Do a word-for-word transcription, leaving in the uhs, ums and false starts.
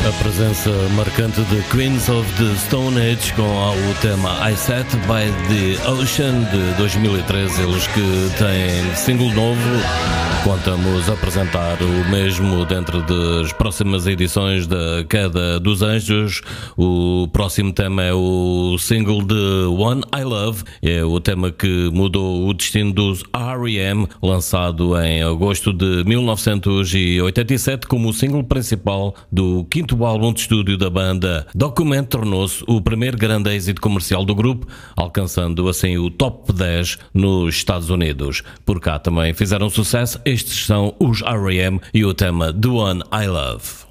A presença marcante de Queens of the Stone Age com o tema I Sat by the Ocean de dois mil e treze, eles que têm single novo. Contamos apresentar o mesmo dentro das próximas edições da Queda dos Anjos. O próximo tema é o single de One I Love, é o tema que mudou o destino dos R E M, lançado em agosto de mil novecentos e oitenta e sete como o single principal do quinto álbum de estúdio da banda. Document tornou-se o primeiro grande êxito comercial do grupo, alcançando assim o top dez nos Estados Unidos. Por cá também fizeram sucesso. Estes são os R E M e o tema The One I Love.